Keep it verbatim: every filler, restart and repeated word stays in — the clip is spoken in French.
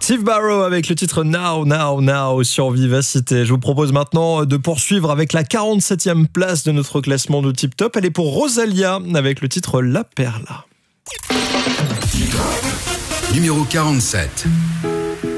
Steve Barrow avec le titre Now, Now, Now sur Vivacité. Je vous propose maintenant de poursuivre avec la quarante-septième place de notre classement de Tip Top. Elle est pour Rosalia avec le titre La Perla. Numéro quarante-sept.